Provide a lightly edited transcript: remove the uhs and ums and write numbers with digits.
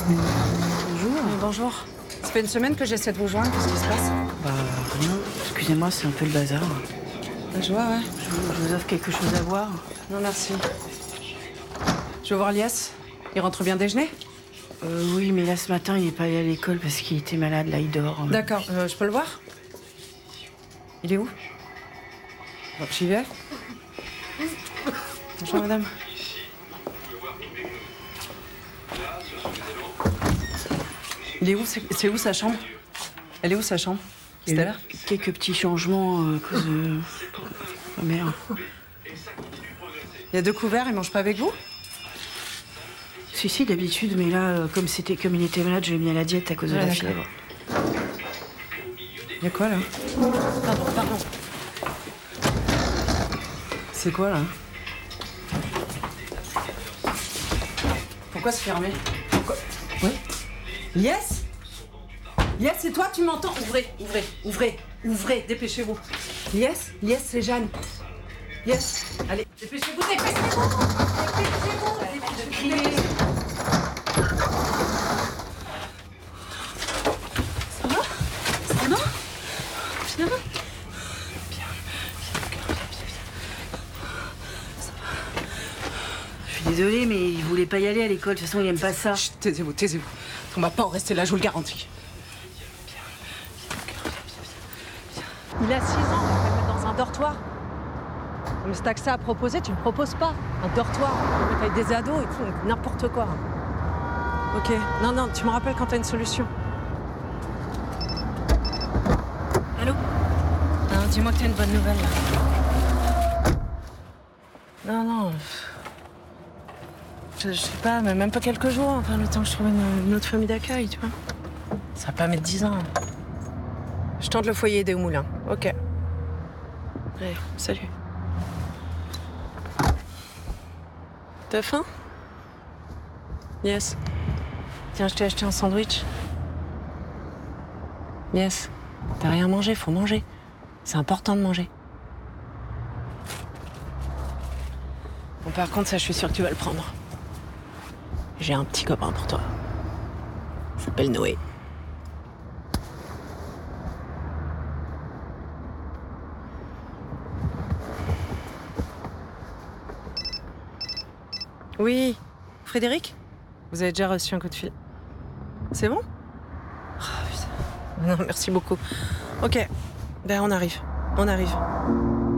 Bonjour. Bonjour. Ça fait une semaine que j'essaie de vous joindre, qu'est-ce qui se passe? Bah, rien. Excusez-moi, c'est un peu le bazar. Je vois, ouais. Je vous offre quelque chose à boire. Non, merci. Je vais voir Lies. Il rentre bien déjeuner? Oui, mais là, ce matin, il n'est pas allé à l'école parce qu'il était malade. Là, il dort. D'accord, je peux le voir? Il est où? Bon, j'y vais. Bonjour, madame. Il est où? C'est où sa chambre? Elle est où sa chambre? Il y C'était a là? eu quelques petits changements à cause de ma mère. Il y a 2 couverts, il mange pas avec vous? Si, d'habitude, mais là, comme il était malade, je l'ai mis à la diète à cause de la d'accord. fièvre. Il y a quoi, là? Pardon. C'est quoi, là? Pourquoi c'est fermé? Pourquoi? Oui? Yes? Yes, c'est toi, tu m'entends? Ouvrez, dépêchez-vous. Yes, c'est Jeanne. Yes, allez, dépêchez-vous. Arrêtez de crier. Ça va? Bien? Je suis désolée, mais il voulait pas y aller à l'école. De toute façon, il aime pas ça. Chut, taisez-vous. On va pas en rester là, je vous le garantis. Il a 6 ans, on va le mettre dans un dortoir. Mais si t'as que ça à proposer, tu me proposes pas. Un dortoir, on va le mettre avec des ados et tout, n'importe quoi. Ok, non, tu me rappelles quand t'as une solution. Allô? Non, dis-moi que t'as une bonne nouvelle, là. Non. Je sais pas, mais même pas quelques jours, enfin, le temps que je trouve une autre famille d'accueil, tu vois. Ça va pas mettre 10 ans. Je tente le foyer des Moulins. Ok. Allez, salut. T'as faim? Yes. Tiens, je t'ai acheté un sandwich. Yes. T'as rien mangé, faut manger. C'est important de manger. Bon, par contre, ça, je suis sûre que tu vas le prendre. J'ai un petit copain pour toi. Il s'appelle Noé. Oui, Frédéric? Vous avez déjà reçu un coup de fil. C'est bon? Oh, putain. Non, merci beaucoup. Ok, ben on arrive.